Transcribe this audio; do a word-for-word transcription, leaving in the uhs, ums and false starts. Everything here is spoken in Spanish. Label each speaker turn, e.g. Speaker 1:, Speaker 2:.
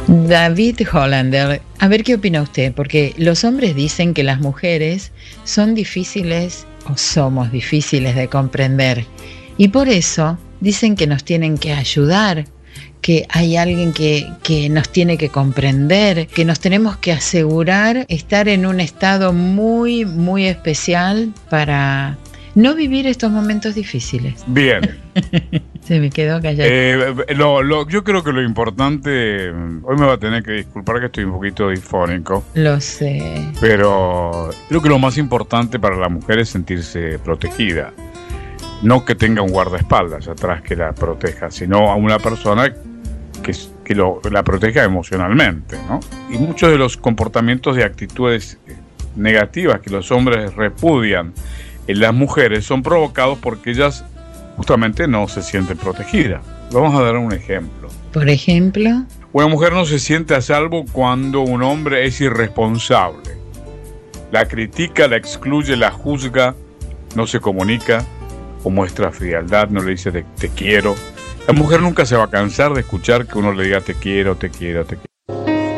Speaker 1: David Hollander, a ver qué opina usted, porque los hombres dicen que las mujeres son difíciles o somos difíciles de comprender y por eso dicen que nos tienen que ayudar, que hay alguien que, que nos tiene que comprender, que nos tenemos que asegurar estar en un estado muy, muy especial para no vivir estos momentos difíciles.
Speaker 2: Bien.
Speaker 1: Se me quedó callado.
Speaker 2: Eh, lo, lo, yo creo que lo importante, hoy me va a tener que disculpar que estoy un poquito disfónico.
Speaker 1: Lo sé.
Speaker 2: Pero creo que lo más importante para la mujer es sentirse protegida. No que tenga un guardaespaldas atrás que la proteja, sino a una persona que, que lo, la proteja emocionalmente, ¿no? Y muchos de los comportamientos y actitudes negativas que los hombres repudian en las mujeres son provocados porque ellas justamente no se sienten protegidas. Vamos a dar un ejemplo.
Speaker 1: Por ejemplo,
Speaker 2: una mujer no se siente a salvo cuando un hombre es irresponsable. La critica, la excluye, la juzga, no se comunica o muestra frialdad, no le dice te, te quiero. La mujer nunca se va a cansar de escuchar que uno le diga te quiero, te quiero, te quiero.